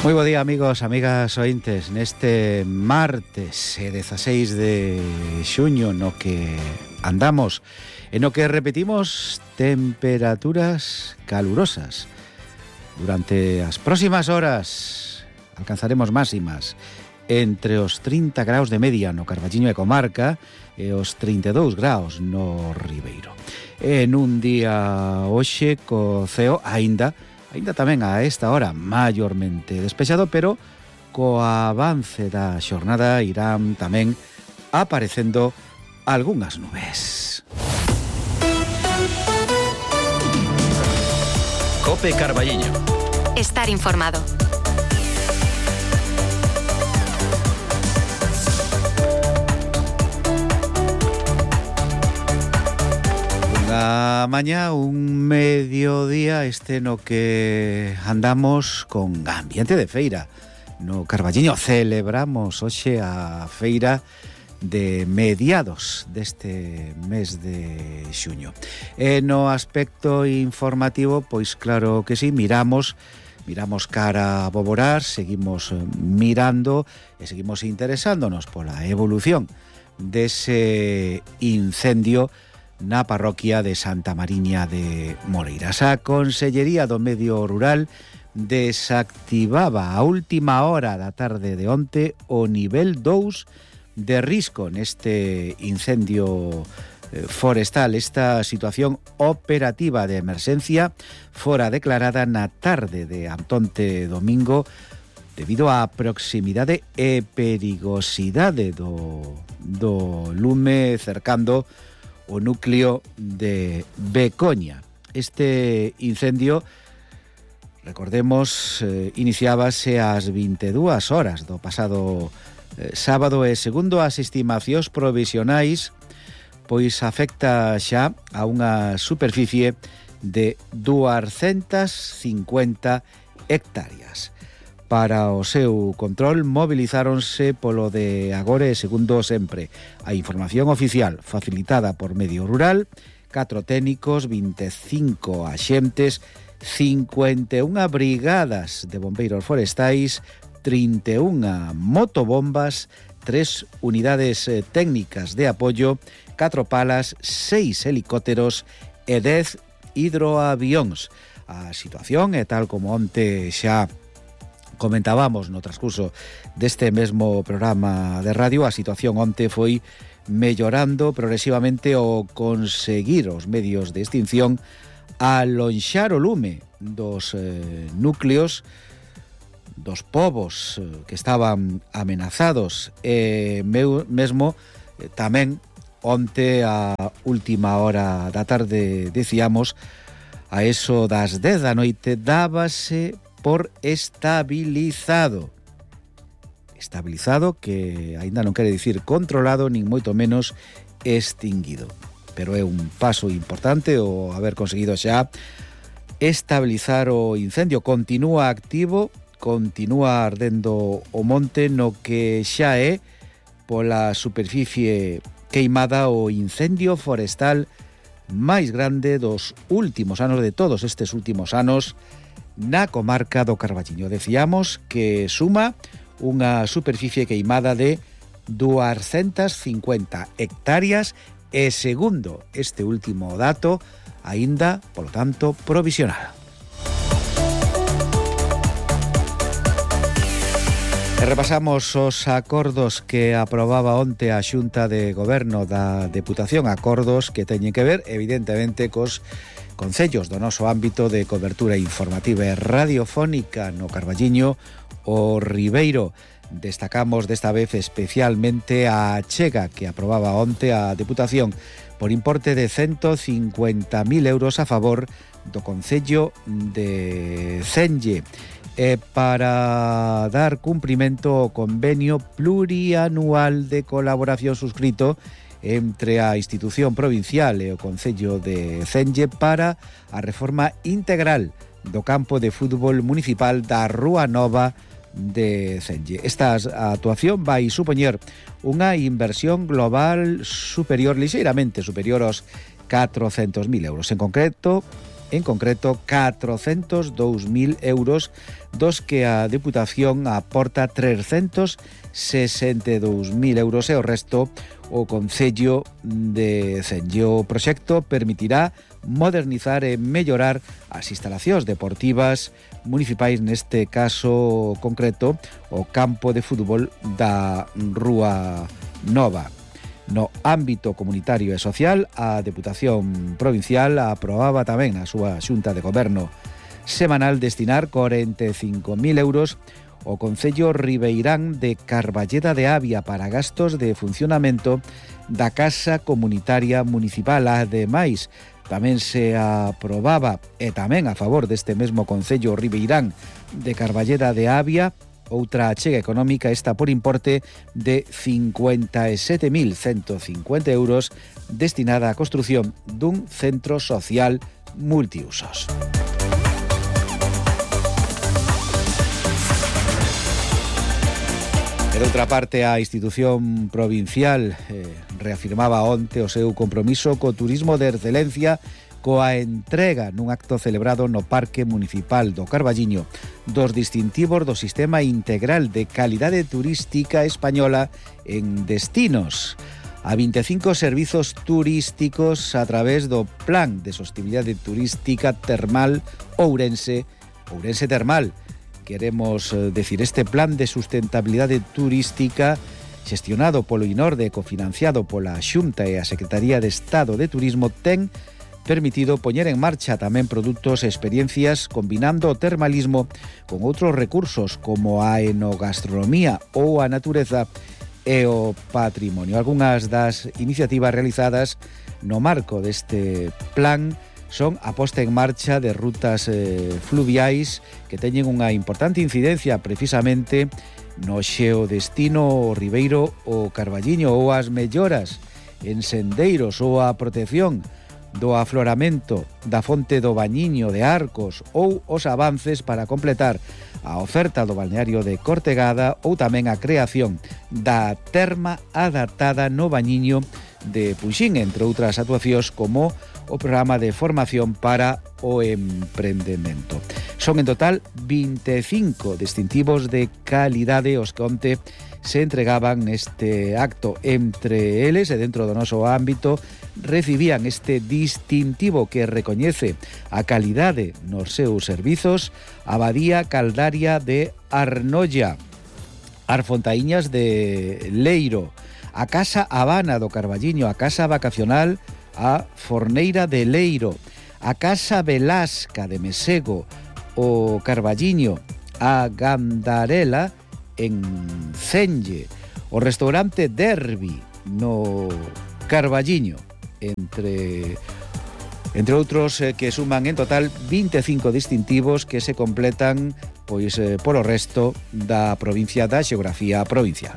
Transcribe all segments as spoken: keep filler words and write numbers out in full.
Moi bo día, amigos, amigas ointes. Neste martes dieciséis de xuño no que andamos e no que repetimos temperaturas calurosas. Durante as próximas horas alcanzaremos máximas entre os trinta graus de media no Carballiño e comarca e os trinta e dous graus no Ribeiro. En un día hoxe co ceo aínda Ainda tamén a esta hora maiormente despexado, pero co avance da xornada irán tamén aparecendo algunhas nubes. Cope Carballiño. Estar informado. Unha mañá, un mediodía este no que andamos con ambiente de feira. No Carballiño celebramos hoxe a feira de mediados deste mes de xuño. E no aspecto informativo, pois claro que sí, miramos miramos cara a Boborás, seguimos mirando e seguimos interesándonos pola evolución dese incendio na parroquia de Santa Mariña de Moreiras. A Consellería do Medio Rural desactivaba a última hora da tarde de onte o nivel dous de risco neste incendio forestal. Esta situación operativa de emerxencia fora declarada na tarde de antonte domingo debido á proximidade e perigosidade do, do lume cercando o núcleo de Becoña. Este incendio, recordemos, eh, iniciábase ás vinte e dúas horas do pasado eh, sábado e segundo as estimacións provisionais, pois afecta xa a unha superficie de duascentas cincuenta hectáreas. Para o seu control mobilizáronse polo de agora e segundo sempre a información oficial facilitada por Medio Rural, catro técnicos, vinte e cinco axentes, cincuenta e unha brigadas de bombeiros forestais, trinta e unha motobombas, tres unidades técnicas de apoio, catro palas, seis helicópteros e dez hidroavións. A situación é tal como onte xa comentábamos no transcurso deste mesmo programa de radio. A situación onte foi mellorando progresivamente o conseguir os medios de extinción alonxar o lume dos eh, núcleos dos povos eh, que estaban amenazados e meu, mesmo eh, tamén onte a última hora da tarde, decíamos, a eso das dez da noite dábase por estabilizado. Estabilizado que aínda non quere dicir controlado, nin moito menos extinguido. Pero é un paso importante o haber conseguido xa estabilizar o incendio. Continúa activo, continúa ardendo o monte no que xa é pola superficie queimada o incendio forestal máis grande dos últimos anos, de todos estes últimos anos, na comarca do Carballiño. Decíamos que suma unha superficie queimada de duascentas cincuenta hectáreas e, segundo este último dato, aínda, polo tanto, provisional. E repasamos os acordos que aprobaba onte a Xunta de Goberno da Deputación, acordos que teñen que ver, evidentemente, cos concellos do noso ámbito de cobertura informativa e radiofónica no Carballiño, o Ribeiro. Destacamos desta vez especialmente a achega que aprobaba onte a Deputación por importe de ciento cincuenta mil euros a favor do concello de Cenlle, e para dar cumprimento ao convenio plurianual de colaboración suscrito entre a institución provincial e o Concello de Cenlle para a reforma integral do campo de fútbol municipal da Rúa Nova de Cenlle. Esta actuación vai supoñer unha inversión global superior, lixeiramente superior aos catrocentos mil euros. En concreto, en concreto catrocentos dous mil euros, dos que a Deputación aporta trescentos sesenta e dous mil euros e o resto o Concello de Cenlle. O proxecto permitirá modernizar e mellorar as instalacións deportivas municipais, neste caso concreto o campo de fútbol da Rúa Nova. No ámbito comunitario e social, a Deputación Provincial aprobaba tamén na súa Xunta de Goberno semanal destinar corenta e cinco mil euros ao Concello Ribeirán de Carballeda de Avia para gastos de funcionamento da Casa Comunitaria Municipal. Ademais, tamén se aprobaba, e tamén a favor deste mesmo Concello Ribeirán de Carballeda de Avia, outra achega económica, esta por importe de cincuenta e sete mil ciento cincuenta euros, destinada á construción dun centro social multiusos. Por outra parte, a institución provincial eh, reafirmaba onte o seu compromiso co turismo de excelencia coa entrega nun acto celebrado no Parque Municipal do Carballiño dos distintivos do Sistema Integral de Calidade Turística Española en destinos a vinte e cinco servizos turísticos a través do Plan de Sostibilidade Turística Termal Ourense, Ourense Termal. Queremos decir, este plan de sustentabilidade turística xestionado polo INORDE e cofinanciado pola Xunta e a Secretaría de Estado de Turismo ten permitido poñer en marcha tamén produtos e experiencias combinando o termalismo con outros recursos como a enogastronomía ou a natureza e o patrimonio. Algunhas das iniciativas realizadas no marco deste plan son a posta en marcha de rutas eh, fluviais que teñen unha importante incidencia precisamente no xeodestino Ribeiro o Carballiño, ou as melloras en sendeiros ou a protección do afloramento da fonte do Bañiño de Arcos, ou os avances para completar a oferta do balneario de Cortegada, ou tamén a creación da terma adaptada no Bañiño de Puxín, entre outras actuacións como o programa de formación para o emprendemento. Son en total vinte e cinco distintivos de calidade os que onte se entregaban neste acto. Entre eles, e dentro do noso ámbito, recibían este distintivo que recoñece a calidade nos seus servizos a Abadía Caldaria de Arnolla, as Fontaíñas de Leiro, a Casa Habana do Carballiño, a Casa Vacacional a Forneira de Leiro, a Casa Velasca de Mesego, o Carballiño, a Gandarela en Cenlle, o restaurante Derby no Carballiño, entre entre outros eh, que suman en total vinte e cinco distintivos que se completan pois eh, polo resto da provincia da xeografía provincial.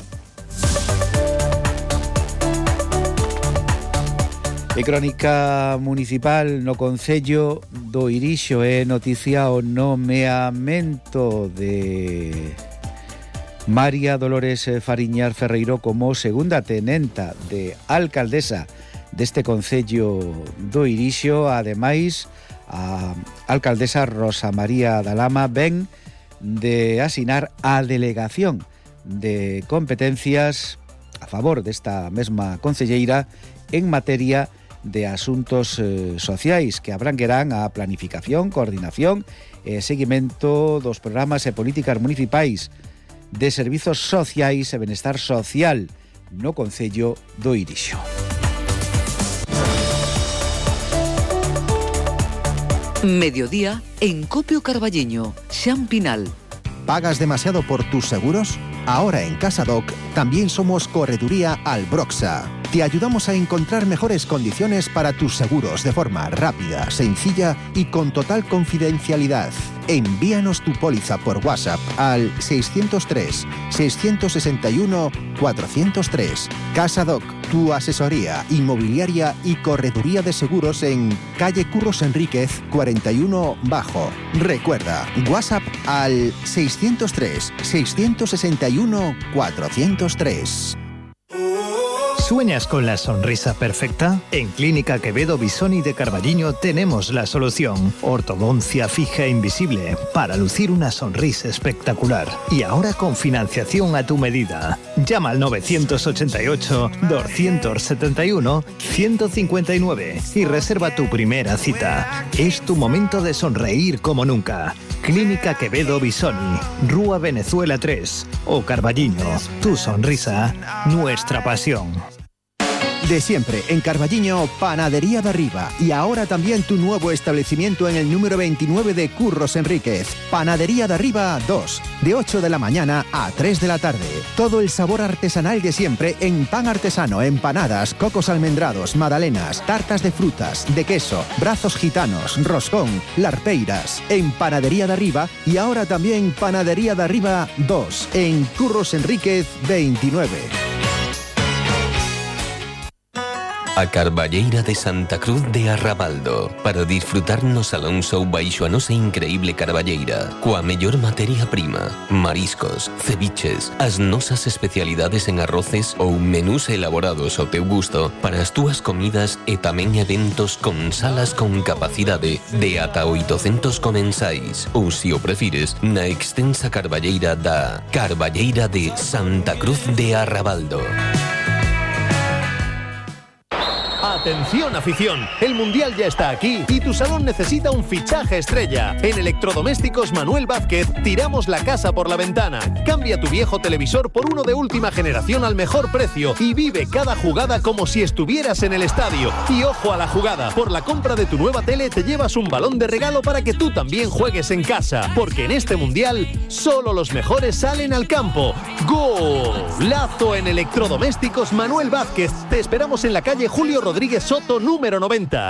E crónica municipal no Concello do Irixo é noticia o nomeamento de María Dolores Fariñar Ferreiro como segunda tenenta de alcaldesa deste Concello do Irixo. Ademais, a alcaldesa Rosa María da Lama ven de asinar a delegación de competencias a favor desta mesma concelleira en materia de asuntos eh, sociais que abranguerán a planificación, coordinación e seguimento dos programas e políticas municipais de servizos sociais e benestar social no Concello do Irixo. Mediodía en Copio Carballiño, Xan Pinal. ¿Pagas demasiado por tus seguros? Ahora en Casadoc también somos Correduría Albroxa. Te ayudamos a encontrar mejores condiciones para tus seguros de forma rápida, sencilla y con total confidencialidad. Envíanos tu póliza por WhatsApp al seiscientos tres, seiscientos sesenta y uno, cuatrocientos tres. Casadoc, tu asesoría inmobiliaria y correduría de seguros en calle Curros Enríquez cuarenta y uno Bajo. Recuerda, WhatsApp al seiscientos tres, seiscientos sesenta y uno, cuatrocientos tres. ¿Sueñas con la sonrisa perfecta? En Clínica Quevedo Bisoni de Carballiño tenemos la solución. Ortodoncia fija e invisible para lucir una sonrisa espectacular. Y ahora con financiación a tu medida. Llama al nueve ocho ocho, dos siete uno, uno cinco nueve y reserva tu primera cita. Es tu momento de sonreír como nunca. Clínica Quevedo Bisoni, Rúa Venezuela tres o Carballiño. Tu sonrisa, nuestra pasión. De siempre, en Carballiño, Panadería de Arriba. Y ahora también tu nuevo establecimiento en el número veintinueve de Curros Enríquez. Panadería de Arriba dos, de ocho de la mañana a tres de la tarde. Todo el sabor artesanal de siempre en pan artesano, empanadas, cocos almendrados, magdalenas, tartas de frutas, de queso, brazos gitanos, roscón, larpeiras. En Panadería de Arriba y ahora también Panadería de Arriba dos, en Curros Enríquez veintinueve. A Carballeira de Santa Cruz de Arrabaldo para disfrutar no salón show baixo a nosa increíble carballeira coa mellor materia prima, mariscos, ceviches, as nosas especialidades en arroces ou menús elaborados ao teu gusto para as túas comidas e tamén eventos con salas con capacidade de ata oitocentos comensais ou, se o prefires, na extensa carballeira da Carballeira de Santa Cruz de Arrabaldo. Atención afición, el Mundial ya está aquí y tu salón necesita un fichaje estrella. En Electrodomésticos Manuel Vázquez tiramos la casa por la ventana. Cambia tu viejo televisor por uno de última generación al mejor precio y vive cada jugada como si estuvieras en el estadio. Y ojo a la jugada, por la compra de tu nueva tele te llevas un balón de regalo para que tú también juegues en casa. Porque en este Mundial solo los mejores salen al campo. ¡Golazo en Electrodomésticos Manuel Vázquez! Te esperamos en la calle Julio Rodríguez Soto número noventa.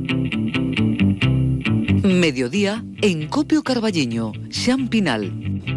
Mediodía en Copio Carballiño, Xan Pinal.